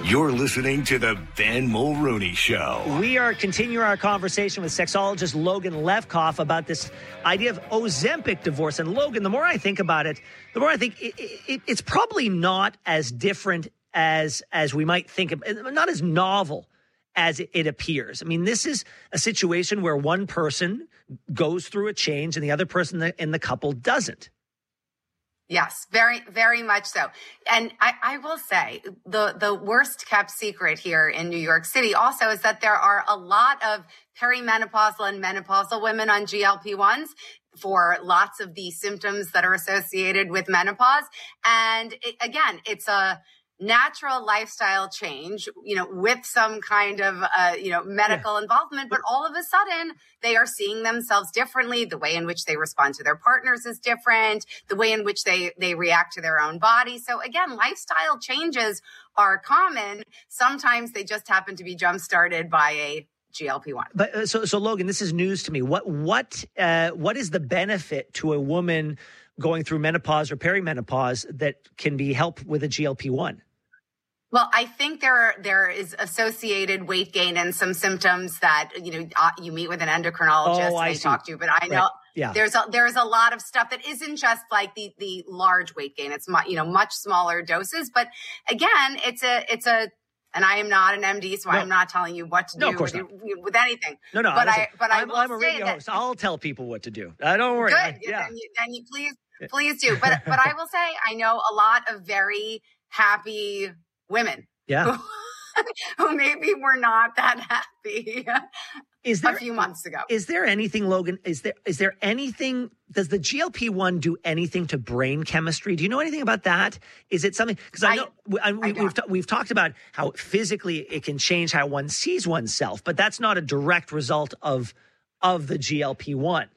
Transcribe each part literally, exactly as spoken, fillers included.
You're listening to the Ben Mulrooney Show. We are continuing our conversation with sexologist Logan Lefkoff about this idea of Ozempic divorce. And Logan, the more I think about it, the more I think it, it, it's probably not as different as as we might think, of, not as novel as it, it appears. I mean, this is a situation where one person goes through a change and the other person in the, in the couple doesn't. Yes, very, very much so. And I, I will say the, the worst kept secret here in New York City also is that there are a lot of perimenopausal and menopausal women on G L P ones for lots of the symptoms that are associated with menopause. And it, again, it's a natural lifestyle change, you know, with some kind of, uh, you know, medical yeah. involvement, but all of a sudden they are seeing themselves differently. The way in which they respond to their partners is different. The way in which they, they react to their own body. So again, lifestyle changes are common. Sometimes they just happen to be jump-started by a G L P one. But uh, so, so Logan, this is news to me. What, what, uh, what is the benefit to a woman going through menopause or perimenopause that can be helped with a G L P one? Well, I think there there is associated weight gain and some symptoms that, you know, uh, you meet with an endocrinologist oh, and they see. talk to you. But I know right. yeah. there's a, there's a lot of stuff that isn't just like the the large weight gain. It's mu- you know much smaller doses. But again, it's a it's a and I am not an M D, so no. I'm not telling you what to no, do of course with, not. with anything. No, no. But listen, I but I I'm, will I'm a say radio that, host. I'll tell people what to do. I don't worry. Good. I, yeah. Then you, then you please please do. But but I will say I know a lot of very happy women. Yeah. Who maybe were not that happy is there, a few months ago. Is there anything, Logan, is there is there anything, does the G L P one do anything to brain chemistry? Do you know anything about that? Is it something, because I know I, we, I we've, ta- we've talked about how physically it can change how one sees oneself, but that's not a direct result of, of the G L P one.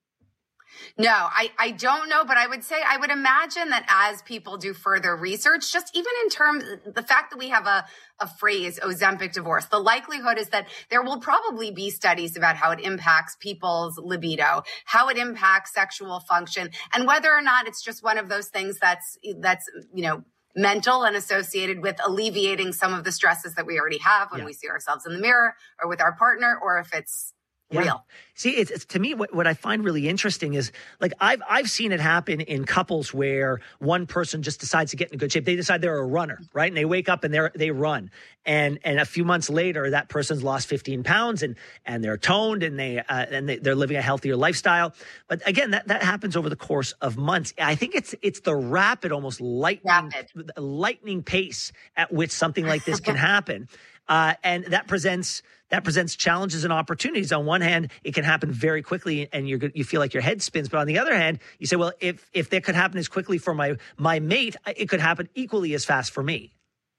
No, I, I don't know, but I would say, I would imagine that as people do further research, just even in terms, the fact that we have a, a phrase, Ozempic divorce, the likelihood is that there will probably be studies about how it impacts people's libido, how it impacts sexual function, and whether or not it's just one of those things that's, that's, you know, mental and associated with alleviating some of the stresses that we already have when yeah. we see ourselves in the mirror or with our partner, or if it's Yeah. real. See, it's, it's to me what, what I find really interesting is like I've I've seen it happen in couples where one person just decides to get in good shape. They decide they're a runner, right? And they wake up and they they run, and and a few months later that person's lost fifteen pounds and and they're toned and they uh, and they, they're living a healthier lifestyle. But again, that that happens over the course of months. I think it's it's the rapid, almost lightning rapid. lightning pace at which something like this can happen, uh, and that presents. That presents challenges and opportunities. On one hand, it can happen very quickly and you're, you feel like your head spins. But on the other hand, you say, well, if if that could happen as quickly for my my mate, it could happen equally as fast for me.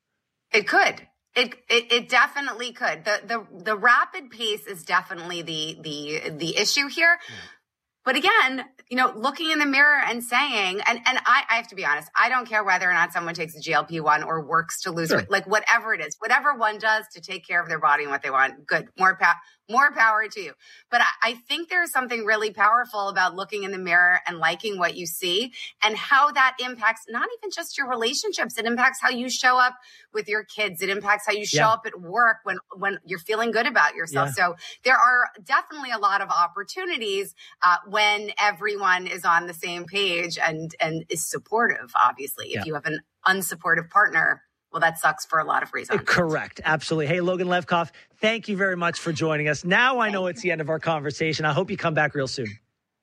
It could. It, it it definitely could. The the the rapid pace is definitely the the the issue here. Yeah. But again, you know, looking in the mirror and saying, and, and I, I have to be honest, I don't care whether or not someone takes a G L P one or works to lose sure. weight, like whatever it is, whatever one does to take care of their body and what they want, good, more power. More power to you. But I, I think there's something really powerful about looking in the mirror and liking what you see and how that impacts not even just your relationships. It impacts how you show up with your kids. It impacts how you show yeah. up at work when, when you're feeling good about yourself. Yeah. So there are definitely a lot of opportunities uh, when everyone is on the same page and, and is supportive, obviously. Yeah. If you have an unsupportive partner, well, that sucks for a lot of reasons. Correct. Absolutely. Hey, Logan Lefkoff, thank you very much for joining us. Now I know it's the end of our conversation. I hope you come back real soon.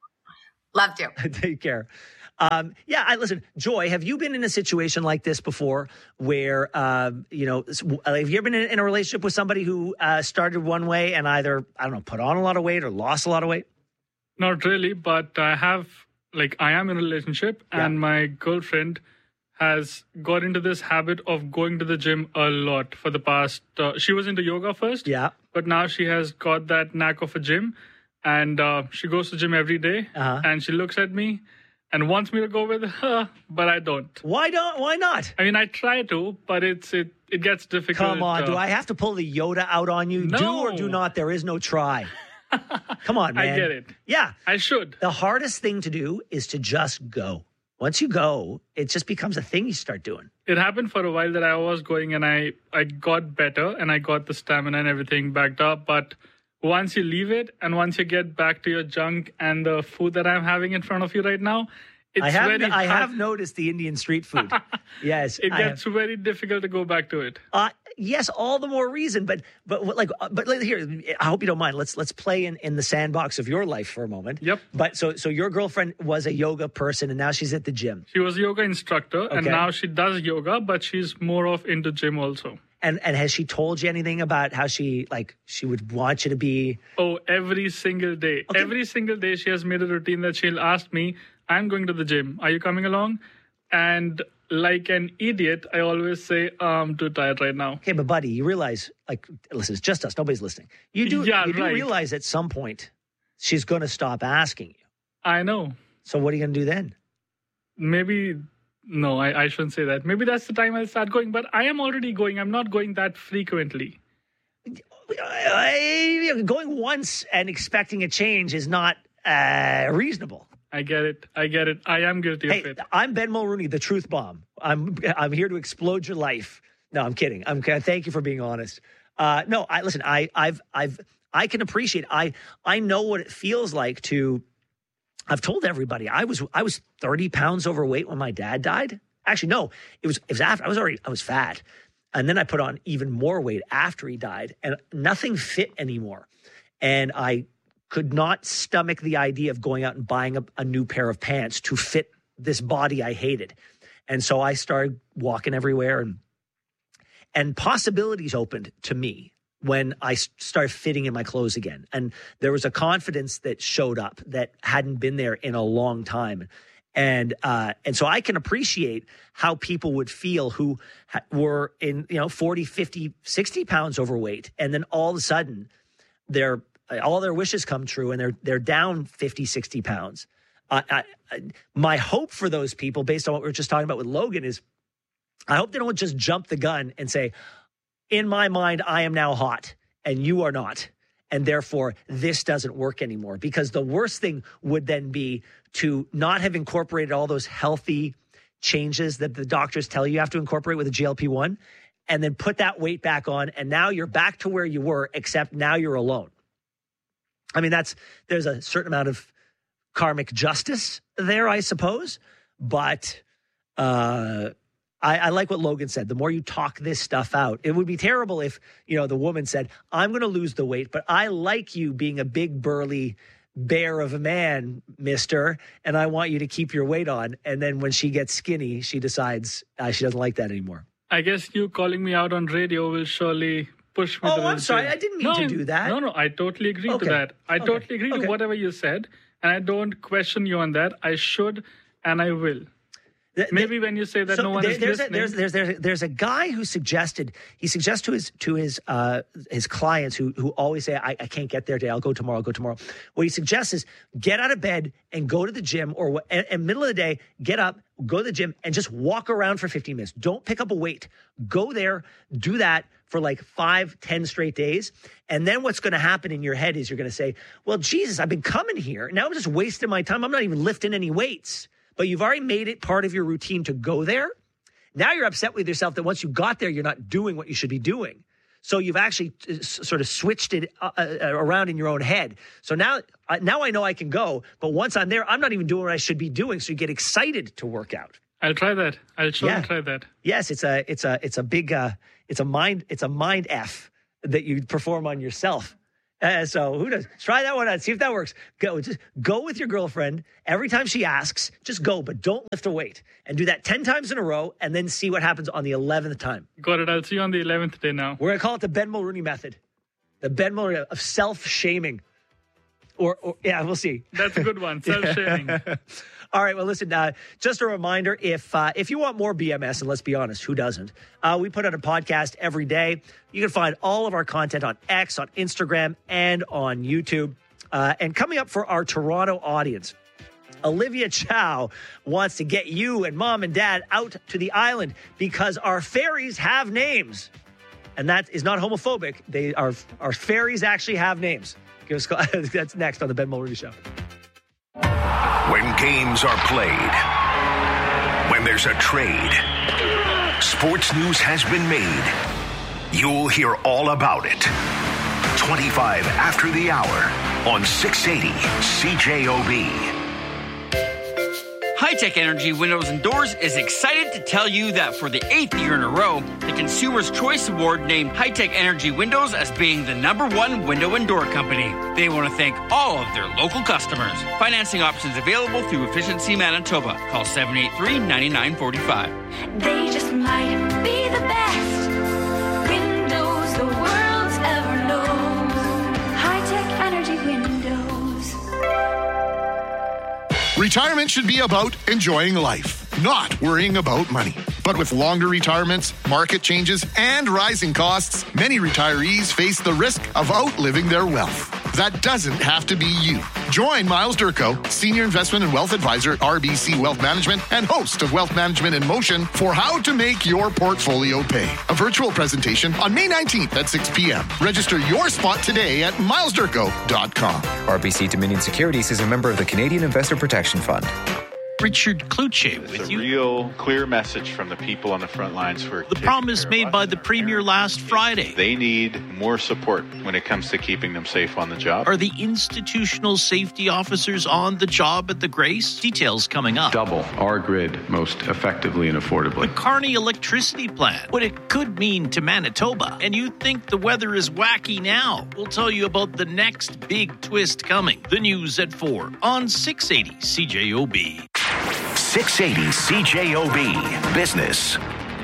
Love to. Take care. Um, yeah, I listen, Joy, have you been in a situation like this before where, uh, you know, have you ever been in, in a relationship with somebody who uh, started one way and either, I don't know, put on a lot of weight or lost a lot of weight? Not really, but I have, like, I am in a relationship yeah. and my girlfriend has got into this habit of going to the gym a lot for the past, uh, she was into yoga first, yeah, but now she has got that knack of a gym and uh, she goes to the gym every day uh-huh. and she looks at me and wants me to go with her, but I don't. Why don't, why not? I mean, I try to, but it's, it, it gets difficult. Come on, uh, do I have to pull the Yoda out on you? No. Do or do not, there is no try. Come on, man. I get it. Yeah. I should. The hardest thing to do is to just go. Once you go, it just becomes a thing you start doing. It happened for a while that I was going and I, I got better and I got the stamina and everything backed up. But once you leave it and once you get back to your junk and the food that I'm having in front of you right now, it's I have, very I hard. have noticed the Indian street food. Yes. It I gets have. very difficult to go back to it. Uh, yes, all the more reason. But but what, like but like, here, I hope you don't mind. Let's let's play in, in the sandbox of your life for a moment. Yep. But so so your girlfriend was a yoga person, and now she's at the gym. She was a yoga instructor, and Okay. now she does yoga, but she's more of into gym also. And and has she told you anything about how she like she would want you to be? Oh, every single day. Okay. Every single day she has made a routine that she'll ask me, I'm going to the gym. Are you coming along? And like an idiot, I always say, I'm too tired right now. Okay, but buddy, you realize like listen, it's just us. Nobody's listening. You do Yeah, you do right. realize at some point she's going to stop asking you. I know. So what are you going to do then? Maybe, no, I, I shouldn't say that. Maybe that's the time I'll start going. But I am already going. I'm not going that frequently. I- going once and expecting a change is not uh, reasonable. I get it. I get it. I am guilty Hey, of it. I'm Ben Mulrooney, the truth bomb. I'm I'm here to explode your life. No, I'm kidding. I'm thank you for being honest. Uh, no, I listen. I I've I've I can appreciate. I I know what it feels like to. I've told everybody I was I was thirty pounds overweight when my dad died. Actually, no, it was it was after I was already I was fat, and then I put on even more weight after he died, and nothing fit anymore, and I could not stomach the idea of going out and buying a, a new pair of pants to fit this body I hated. And so I started walking everywhere and and possibilities opened to me when I s- started fitting in my clothes again. And there was a confidence that showed up that hadn't been there in a long time. And uh, and so I can appreciate how people would feel who ha- were in, you know, forty, fifty, sixty pounds overweight. And then all of a sudden they're all their wishes come true and they're they're down fifty, sixty pounds. Uh, I, I, my hope for those people, based on what we were just talking about with Logan, is I hope they don't just jump the gun and say, in my mind, I am now hot and you are not. And therefore, this doesn't work anymore. Because the worst thing would then be to not have incorporated all those healthy changes that the doctors tell you you have to incorporate with a G L P one and then put that weight back on. And now you're back to where you were, except now you're alone. I mean, that's there's a certain amount of karmic justice there, I suppose. But uh, I, I like what Logan said. The more you talk this stuff out, it would be terrible if, you know, the woman said, I'm going to lose the weight, but I like you being a big, burly bear of a man, mister, and I want you to keep your weight on. And then when she gets skinny, she decides uh, she doesn't like that anymore. I guess you calling me out on radio will surely push me Oh, to the I'm sorry. gym. I didn't mean no, to do that. No, no, I totally agree Okay. to that. I Okay. totally agree Okay. to whatever you said, and I don't question you on that. I should, and I will. The- the- Maybe when you say that So no one there- is there's, a, listening. there's there's there's there's a guy who suggested he suggests to his to his uh, his clients who who always say I, I can't get there today, I'll go tomorrow, I'll go tomorrow. What he suggests is get out of bed and go to the gym, or what, and, and middle of the day, get up, go to the gym, and just walk around for fifteen minutes. Don't pick up a weight. Go there, do that for like five, ten straight days, and then what's going to happen in your head is you're going to say, well, Jesus, I've been coming here. Now I'm just wasting my time. I'm not even lifting any weights. But you've already made it part of your routine to go there. Now you're upset with yourself that once you got there, you're not doing what you should be doing. So you've actually uh, sort of switched it uh, uh, around in your own head. So now, uh, now I know I can go. But once I'm there, I'm not even doing what I should be doing. So you get excited to work out. I'll try that. I'll surely Yeah. try that. Yes, it's a it's a it's a big uh, it's a mind it's a mind F that you perform on yourself. Uh, so who knows? Try that one out. See if that works. Go, just go with your girlfriend every time she asks. Just go, but don't lift a weight, and do that ten times in a row, and then see what happens on the eleventh time. Got it. I'll see you on the eleventh day now. We're gonna call it the Ben Mulrooney method, the Ben Mulrooney of self-shaming, or, or yeah, we'll see. That's a good one. Self-shaming. All right. Well, listen, uh, just a reminder, if uh, if you want more B M S, and let's be honest, who doesn't? Uh, we put out a podcast every day. You can find all of our content on X, on Instagram, and on YouTube. Uh, and coming up for our Toronto audience, Olivia Chow wants to get you and mom and dad out to the island because our ferries have names. And that is not homophobic. They are, our ferries actually have names. Give us a call. That's next on the Ben Mulrooney Show. When games are played, When there's a trade, sports news has been made. You'll hear all about it. twenty-five after the hour on six eighty C J O B. High-Tech Energy Windows and Doors is excited to tell you that for the eighth year in a row, the Consumer's Choice Award named High-Tech Energy Windows as being the number one window and door company. They want to thank all of their local customers. Financing options available through Efficiency Manitoba. Call seven eight three, nine nine four five. They just might be the best windows the world's ever known. High-Tech Energy Windows. Retirement should be about enjoying life, not worrying about money. But with longer retirements, market changes, and rising costs, many retirees face the risk of outliving their wealth. That doesn't have to be you. Join Miles Durko, Senior Investment and Wealth Advisor at R B C Wealth Management and host of Wealth Management in Motion for how to make your portfolio pay. A virtual presentation on May nineteenth at six p.m. Register your spot today at miles durko dot com. R B C Dominion Securities is a member of the Canadian Investor Protection Fund. Richard Cloutier with it's a you. Real clear message from the people on the front lines for the promise made by the Premier last Friday. They need more support when it comes to keeping them safe on the job. Are the institutional safety officers on the job at the Grace? Details coming up. Double our grid most effectively and affordably. The Kearney electricity plant, what it could mean to Manitoba. And you think the weather is wacky now. We'll tell you about the next big twist coming. The news at four on six eighty C J O B. six eighty C J O B Business.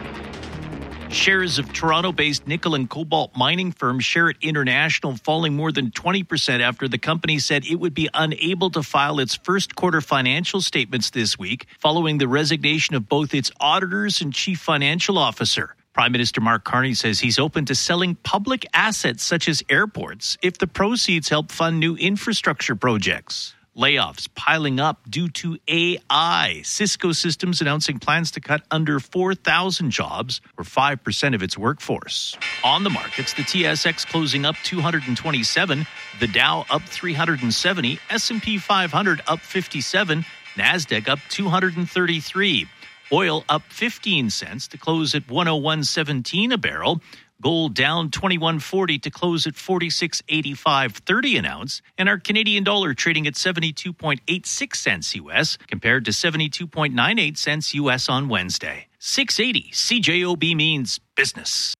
Shares of Toronto-based nickel and cobalt mining firm Sherritt International falling more than twenty percent after the company said it would be unable to file its first quarter financial statements this week following the resignation of both its auditors and chief financial officer. Prime Minister Mark Carney says he's open to selling public assets such as airports if the proceeds help fund new infrastructure projects. Layoffs piling up due to A I. Cisco Systems announcing plans to cut under four thousand jobs, or five percent of its workforce. On the markets, the T S X closing up two hundred twenty-seven, the Dow up three hundred seventy, S and P five hundred up fifty-seven, NASDAQ up two hundred thirty-three. Oil up fifteen cents to close at one oh one seventeen a barrel. Gold down twenty-one forty to close at forty-six eighty-five thirty an ounce, and our Canadian dollar trading at seventy-two point eight six cents U S compared to seventy-two point nine eight cents U S on Wednesday. six eighty C J O B means business.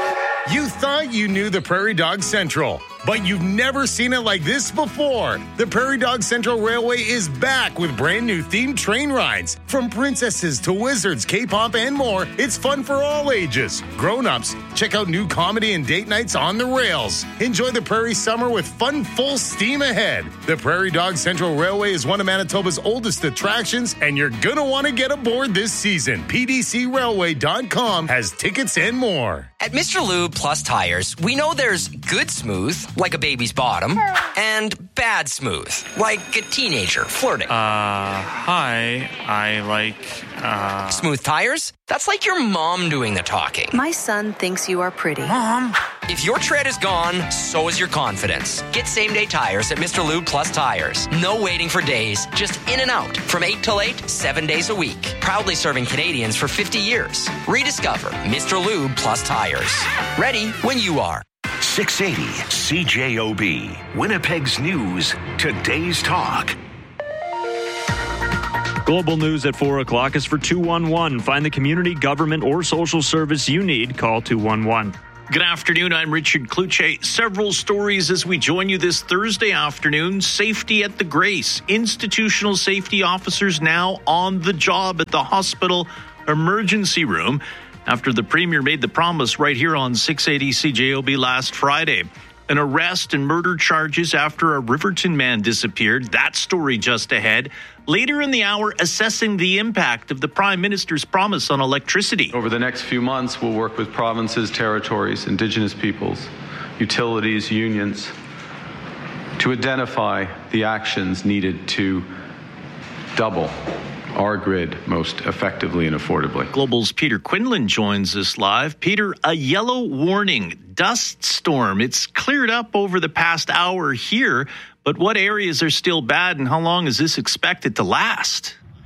You thought you knew the Prairie Dog Central, but you've never seen it like this before. The Prairie Dog Central Railway is back with brand new themed train rides. From princesses to wizards, K-pop, and more, it's fun for all ages. Grown-ups, check out new comedy and date nights on the rails. Enjoy the Prairie Summer with fun full steam ahead. The Prairie Dog Central Railway is one of Manitoba's oldest attractions, and you're gonna want to get aboard this season. P D C railway dot com has tickets and more. At Mister Lube Plus Tires, we know there's good smooth, like a baby's bottom, and bad smooth, like a teenager flirting. Uh, hi, I like, uh... Smooth tires? That's like your mom doing the talking. My son thinks you are pretty. Mom! If your tread is gone, so is your confidence. Get same-day tires at Mister Lube Plus Tires. No waiting for days, just in and out. From eight till eight, seven days a week. Proudly serving Canadians for fifty years. Rediscover Mister Lube Plus Tires. Ready when you are. six eighty C J O B. Winnipeg's news, today's talk. Global news at four o'clock is for two one one. Find the community, government, or social service you need. Call two one one. Good afternoon. I'm Richard Cloutier. Several stories as we join you this Thursday afternoon. Safety at the Grace. Institutional safety officers now on the job at the hospital emergency room after the Premier made the promise right here on six eighty C J O B last Friday. An arrest and murder charges after a Riverton man disappeared. That story just ahead. Later in the hour, assessing the impact of the Prime Minister's promise on electricity. Over the next few months, we'll work with provinces, territories, Indigenous peoples, utilities, unions, to identify the actions needed to double our grid most effectively and affordably. Global's Peter Quinlan joins us live. Peter, a yellow warning, dust storm. It's cleared up over the past hour here, but what areas are still bad and how long is this expected to last?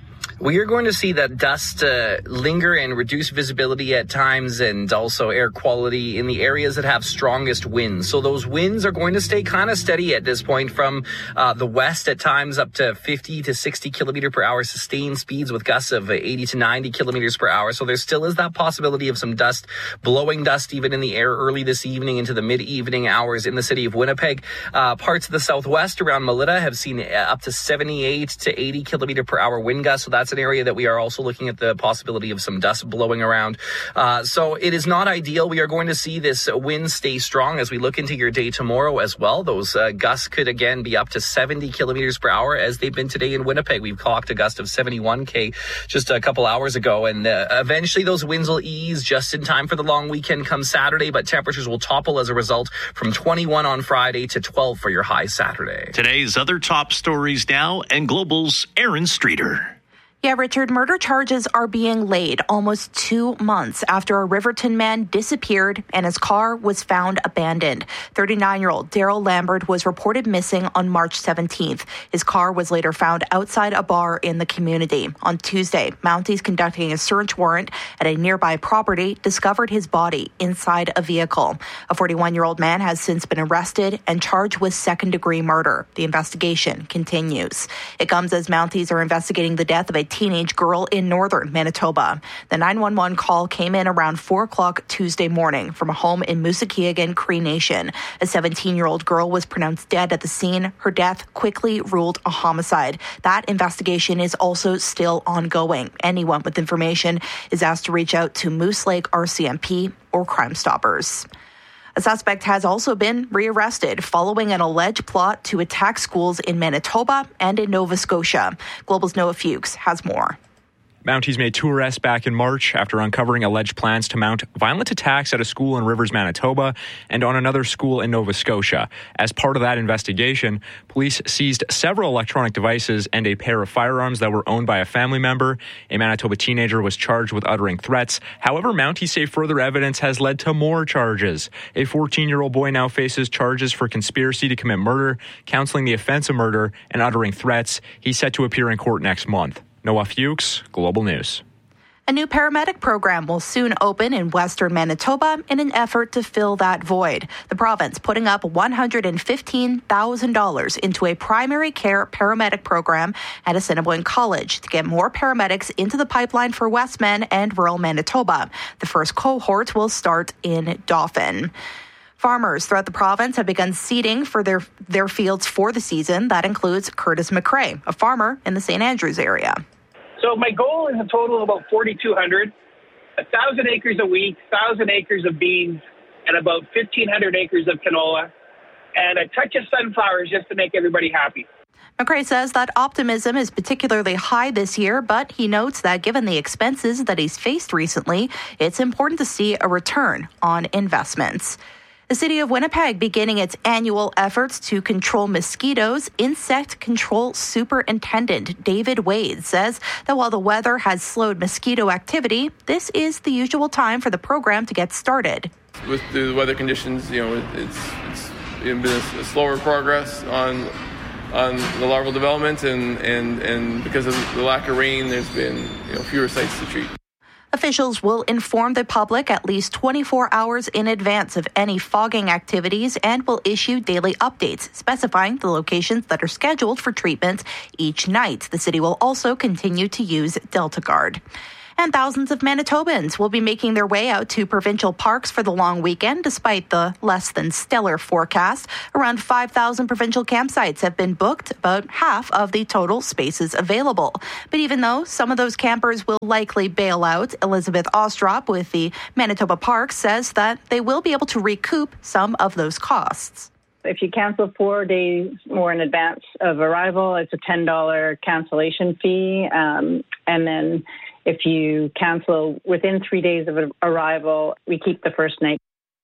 We are going to see that dust uh, linger and reduce visibility at times, and also air quality in the areas that have strongest winds. So those winds are going to stay kind of steady at this point from uh, the west at times up to fifty to sixty kilometer per hour sustained speeds with gusts of eighty to ninety kilometers per hour. So there still is that possibility of some dust, blowing dust even in the air early this evening into the mid-evening hours in the city of Winnipeg. Uh, parts of the southwest around Melita have seen up to seventy-eight to eighty kilometer per hour wind gusts. So that's an area that we are also looking at the possibility of some dust blowing around. Uh, so it is not ideal. We are going to see this wind stay strong as we look into your day tomorrow as well. Those uh, gusts could again be up to seventy kilometers per hour as they've been today in Winnipeg. We've clocked a gust of seventy-one K just a couple hours ago, and uh, eventually those winds will ease just in time for the long weekend come Saturday, but temperatures will topple as a result from twenty-one on Friday to twelve for your high Saturday. Today's other top stories now, and Global's Aaron Streeter. Yeah, Richard, murder charges are being laid almost two months after a Riverton man disappeared and his car was found abandoned. thirty-nine-year-old Daryl Lambert was reported missing on March seventeenth. His car was later found outside a bar in the community. On Tuesday, Mounties conducting a search warrant at a nearby property discovered his body inside a vehicle. A forty-one-year-old man has since been arrested and charged with second-degree murder. The investigation continues. It comes as Mounties are investigating the death of a teenage girl in northern Manitoba. The nine one one call came in around four o'clock Tuesday morning from a home in Moosekiegan, Cree Nation. A seventeen-year-old girl was pronounced dead at the scene. Her death quickly ruled a homicide. That investigation is also still ongoing. Anyone with information is asked to reach out to Moose Lake R C M P or Crime Stoppers. A suspect has also been rearrested following an alleged plot to attack schools in Manitoba and in Nova Scotia. Global's Noah Fuchs has more. Mounties made two arrests back in March after uncovering alleged plans to mount violent attacks at a school in Rivers, Manitoba, and on another school in Nova Scotia. As part of that investigation, police seized several electronic devices and a pair of firearms that were owned by a family member. A Manitoba teenager was charged with uttering threats. However, Mounties say further evidence has led to more charges. A fourteen-year-old boy now faces charges for conspiracy to commit murder, counseling the offense of murder, and uttering threats. He's set to appear in court next month. Noah Fuchs, Global News. A new paramedic program will soon open in western Manitoba in an effort to fill that void. The province putting up one hundred fifteen thousand dollars into a primary care paramedic program at Assiniboine College to get more paramedics into the pipeline for Westman and rural Manitoba. The first cohort will start in Dauphin. Farmers throughout the province have begun seeding for their, their fields for the season. That includes Curtis McRae, a farmer in the Saint Andrews area. So my goal is a total of about forty-two hundred, one thousand acres a wheat, one thousand acres of beans, and about fifteen hundred acres of canola, and a touch of sunflowers just to make everybody happy. McRae says that optimism is particularly high this year, but he notes that given the expenses that he's faced recently, it's important to see a return on investments. The city of Winnipeg beginning its annual efforts to control mosquitoes. Insect Control Superintendent David Wade says that while the weather has slowed mosquito activity, this is the usual time for the program to get started. With the weather conditions, you know, it's it's been a slower progress on on the larval development, and, and, and because of the lack of rain, there's been you know, fewer sites to treat. Officials will inform the public at least twenty-four hours in advance of any fogging activities and will issue daily updates specifying the locations that are scheduled for treatment each night. The city will also continue to use Delta Guard. And thousands of Manitobans will be making their way out to provincial parks for the long weekend, despite the less than stellar forecast. Around five thousand provincial campsites have been booked, about half of the total spaces available. But even though some of those campers will likely bail out, Elizabeth Ostrop with the Manitoba Parks says that they will be able to recoup some of those costs. If you cancel four days more in advance of arrival, it's a ten dollars cancellation fee. Um, and then if you cancel within three days of arrival, we keep the first night.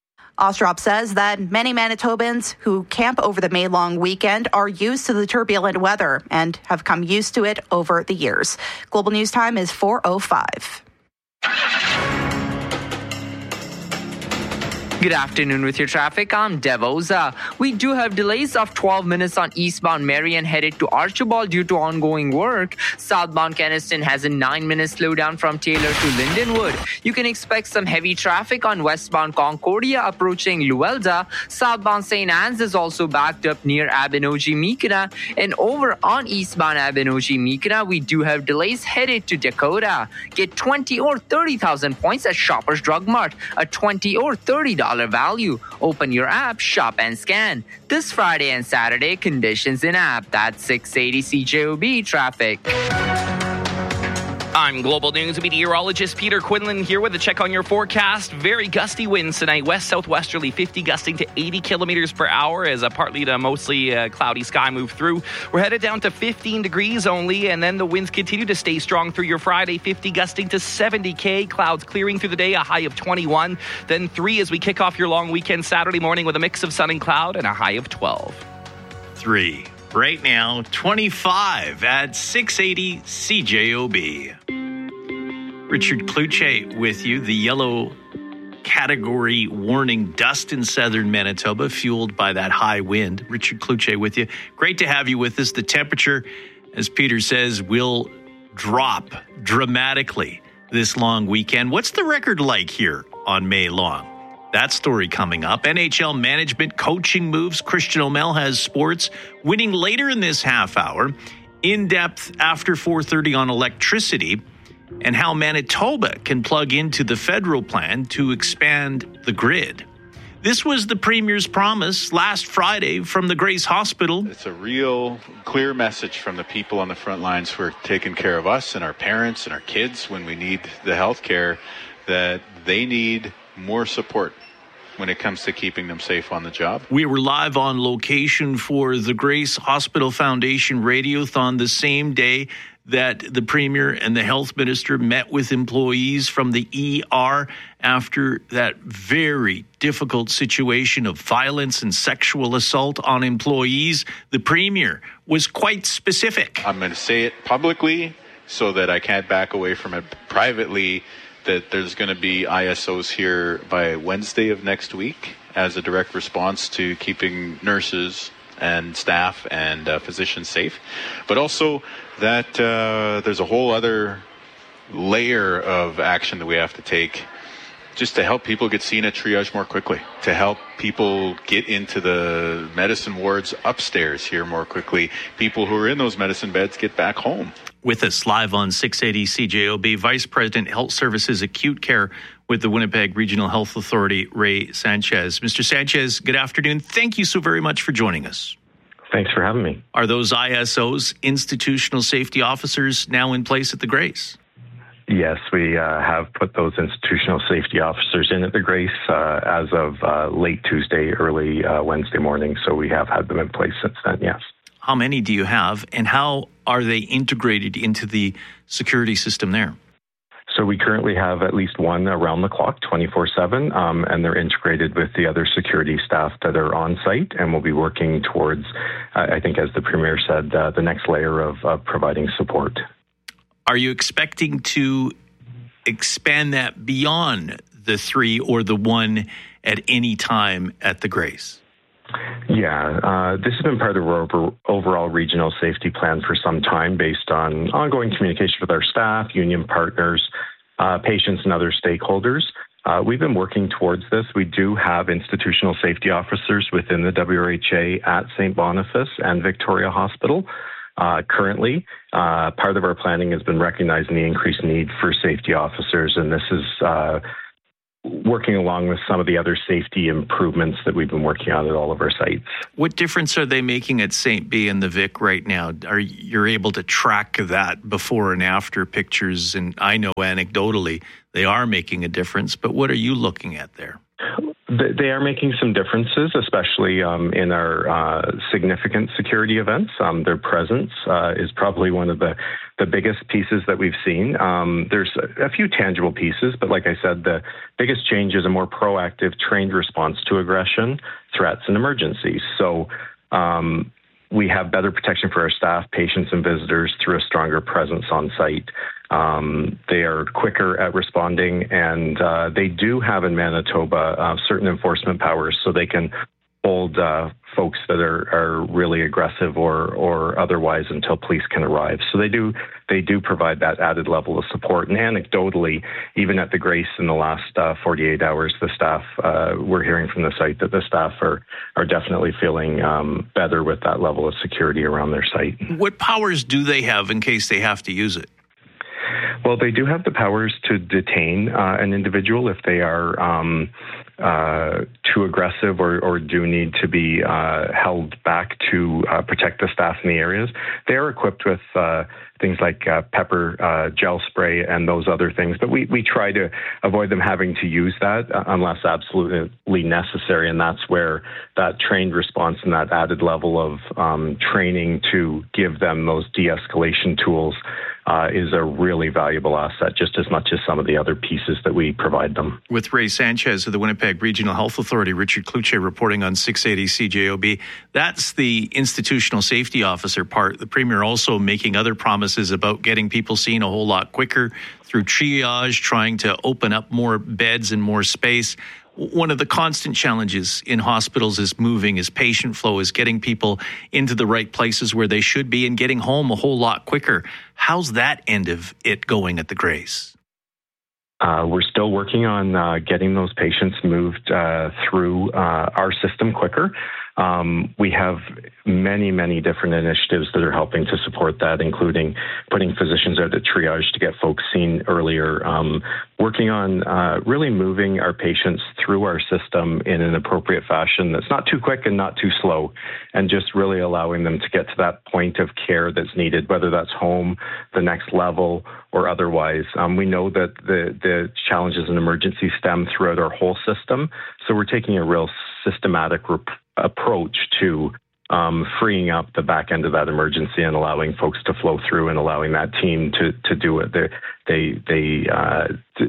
Ostrop says that many Manitobans who camp over the May-long weekend are used to the turbulent weather and have come used to it over the years. Global News Time is four oh five. Good afternoon with your traffic. I'm Dev Oza. We do have delays of twelve minutes on eastbound Marion headed to Archibald due to ongoing work. Southbound Keniston has a nine minute slowdown from Taylor to Lindenwood. You can expect some heavy traffic on westbound Concordia approaching Luelda. Southbound Saint Anne's is also backed up near Abenoji-Mekina. And over on eastbound Abenoji-Mekina, we do have delays headed to Dakota. Get twenty or thirty thousand points at Shoppers Drug Mart. A twenty or thirty dollars value. Open your app, shop and scan. This Friday and Saturday, conditions in app. That's six eighty C J O B traffic. I'm Global News meteorologist Peter Quinlan here with a check on your forecast. Very gusty winds tonight, west-southwesterly fifty, gusting to eighty kilometers per hour as a partly to mostly uh, cloudy sky move through. We're headed down to fifteen degrees only, and then the winds continue to stay strong through your Friday, fifty gusting to seventy K. Clouds clearing through the day, a high of twenty-one. Then three as we kick off your long weekend Saturday morning with a mix of sun and cloud and a high of twelve. Three. Right now, twenty-five at six eighty C J O B. Richard Kluche with you. The yellow category warning, dust in southern Manitoba, fueled by that high wind. Richard Kluche with you. Great to have you with us. The temperature, as Peter says, will drop dramatically this long weekend. What's the record like here on May Long? That story coming up. N H L management coaching moves. Christian O'Mell has sports. Winning later in this half hour. In depth after four thirty on electricity and how Manitoba can plug into the federal plan to expand the grid. This was the Premier's promise last Friday from the Grace Hospital. It's a real clear message from the people on the front lines who are taking care of us and our parents and our kids when we need the health care, that they need more support when it comes to keeping them safe on the job. We were live on location for the Grace Hospital Foundation Radiothon the same day that the Premier and the Health Minister met with employees from the E R after that very difficult situation of violence and sexual assault on employees. The Premier was quite specific. I'm going to say it publicly so that I can't back away from it privately, that there's going to be I S Os here by Wednesday of next week as a direct response to keeping nurses and staff and uh, physicians safe. But also that uh, there's a whole other layer of action that we have to take just to help people get seen at triage more quickly, to help people get into the medicine wards upstairs here more quickly. People who are in those medicine beds get back home. With us live on six eighty C J O B, Vice President, Health Services Acute Care with the Winnipeg Regional Health Authority, Ray Sanchez. Mister Sanchez, good afternoon. Thank you so very much for joining us. Thanks for having me. Are those I S Os, institutional safety officers, now in place at the Grace? Yes, we uh, have put those institutional safety officers in at the Grace uh, as of uh, late Tuesday, early uh, Wednesday morning. So we have had them in place since then, yes. How many do you have, and how are they integrated into the security system there? So we currently have at least one around the clock, twenty-four seven, um, and they're integrated with the other security staff that are on site, and we'll be working towards, uh, I think, as the Premier said, uh, the next layer of uh, providing support. Are you expecting to expand that beyond the three or the one at any time at the Grace? Yeah, uh, this has been part of our over, overall regional safety plan for some time based on ongoing communication with our staff, union partners, uh, patients, and other stakeholders. Uh, we've been working towards this. We do have institutional safety officers within the W R H A at Saint Boniface and Victoria Hospital. Uh, currently, uh, part of our planning has been recognizing the increased need for safety officers, and this is uh, working along with some of the other safety improvements that we've been working on at all of our sites. What difference are they making at Saint B and the Vic right now? Are you able to track that before and after pictures? And I know anecdotally they are making a difference, but what are you looking at there? They are making some differences, especially um, in our uh, significant security events. Um, their presence uh, is probably one of the, the biggest pieces that we've seen. Um, there's a, a few tangible pieces, but like I said, the biggest change is a more proactive, trained response to aggression, threats, and emergencies. So um, we have better protection for our staff, patients, and visitors through a stronger presence on site. Um, they are quicker at responding, and uh, they do have in Manitoba uh, certain enforcement powers, so they can hold uh, folks that are, are really aggressive or or otherwise until police can arrive. So they do they do provide that added level of support. And anecdotally, even at the Grace in the last uh, forty-eight hours, the staff uh, we're hearing from the site that the staff are are definitely feeling um, better with that level of security around their site. What powers do they have in case they have to use it? Well, they do have the powers to detain uh, an individual if they are um, uh, too aggressive or, or do need to be uh, held back to uh, protect the staff in the areas. They are equipped with uh, things like uh, pepper uh, gel spray and those other things, but we, we try to avoid them having to use that uh, unless absolutely necessary, and that's where that trained response and that added level of um, training to give them those de-escalation tools Uh, is a really valuable asset, just as much as some of the other pieces that we provide them. With Ray Sanchez of the Winnipeg Regional Health Authority, Richard Cloutier reporting on six eighty C J O B. That's the institutional safety officer part. The Premier also making other promises about getting people seen a whole lot quicker through triage, trying to open up more beds and more space. One of the constant challenges in hospitals is moving, is patient flow, is getting people into the right places where they should be and getting home a whole lot quicker. How's that end of it going at the Grace? Uh, we're still working on uh, getting those patients moved uh, through uh, our system quicker. Um, we have many, many different initiatives that are helping to support that, including putting physicians out at triage to get folks seen earlier, um, working on uh, really moving our patients through our system in an appropriate fashion that's not too quick and not too slow, and just really allowing them to get to that point of care that's needed, whether that's home, the next level, or otherwise. Um, we know that the, the challenges in emergency stem throughout our whole system, so we're taking a real systematic rep- approach to um, freeing up the back end of that emergency and allowing folks to flow through and allowing that team to to do what they they they uh,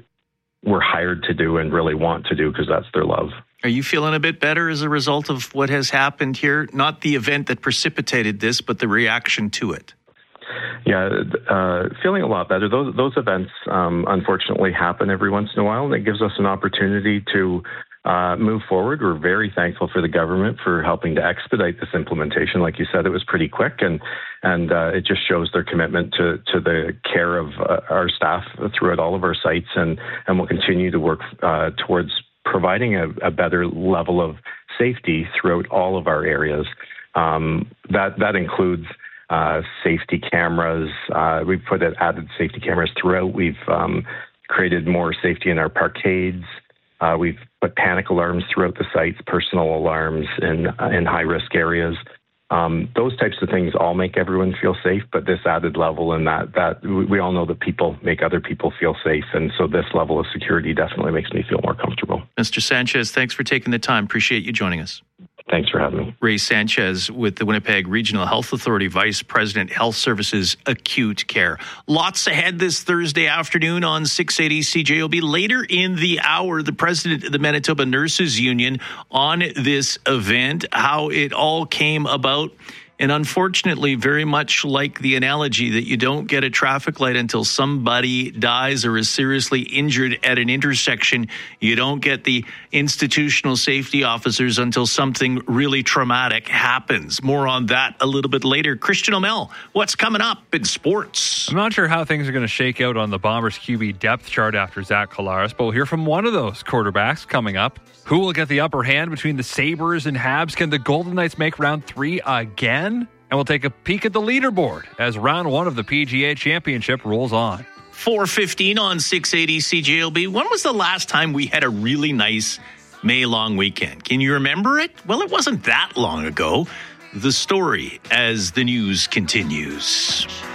were hired to do and really want to do, because that's their love. Are you feeling a bit better as a result of what has happened here? Not the event that precipitated this, but the reaction to it. Yeah, uh, feeling a lot better. Those those events, um, unfortunately, happen every once in a while, and it gives us an opportunity to uh, move forward. We're very thankful for the government for helping to expedite this implementation. Like you said, it was pretty quick, and and uh, it just shows their commitment to to the care of uh, our staff throughout all of our sites, and and we'll continue to work uh, towards providing a, a better level of safety throughout all of our areas. Um, that that includes Uh, safety cameras. Uh, we've put added safety cameras throughout. We've um, created more safety in our parkades. Uh, we've put panic alarms throughout the sites, personal alarms in, in high-risk areas. Um, those types of things all make everyone feel safe, but this added level and that, that we all know that people make other people feel safe, and so this level of security definitely makes me feel more comfortable. Mister Sanchez, thanks for taking the time. Appreciate you joining us. Thanks for having me. Ray Sanchez with the Winnipeg Regional Health Authority, Vice President, Health Services, Acute Care. Lots ahead this Thursday afternoon on six eighty C J O B. Later in the hour, the president of the Manitoba Nurses Union on this event, how it all came about. And unfortunately, very much like the analogy that you don't get a traffic light until somebody dies or is seriously injured at an intersection, you don't get the institutional safety officers until something really traumatic happens. More on that a little bit later. Christian O'Mell, what's coming up in sports? I'm not sure how things are going to shake out on the Bombers Q B depth chart after Zach Collaros, but we'll hear from one of those quarterbacks coming up. Who will get the upper hand between the Sabres and Habs? Can the Golden Knights make round three again? And we'll take a peek at the leaderboard as round one of the P G A Championship rolls on. four fifteen on six eighty C J O B. When was the last time we had a really nice May-long weekend? Can you remember it? Well, it wasn't that long ago. The story as the news continues.